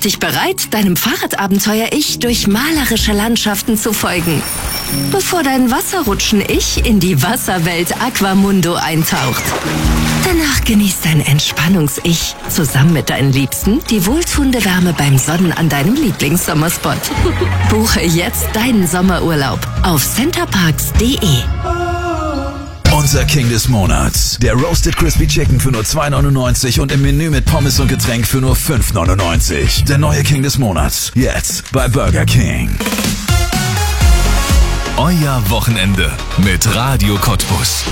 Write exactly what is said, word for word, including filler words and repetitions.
dich bereit, deinem Fahrradabenteuer-Ich durch malerische Landschaften zu folgen, bevor dein Wasserrutschen-Ich in die Wasserwelt Aquamundo eintaucht. Danach genießt dein Entspannungs-Ich zusammen mit deinen Liebsten die wohltuende Wärme beim Sonnen an deinem Lieblingssommerspot. Buche jetzt deinen Sommerurlaub auf centerparks punkt de. Unser King des Monats. Der Roasted Crispy Chicken für nur zwei neunundneunzig und im Menü mit Pommes und Getränk für nur fünf neunundneunzig. Der neue King des Monats. Jetzt bei Burger King. Euer Wochenende mit Radio Cottbus.